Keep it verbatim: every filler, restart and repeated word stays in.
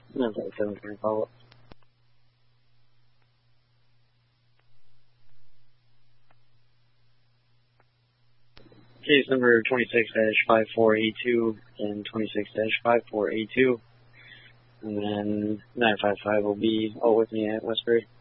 nine five seven for your follow-up. Case number twenty-six dash five four eight two and twenty-six dash five four eight two. And then nine five five will be all with me at Westbury.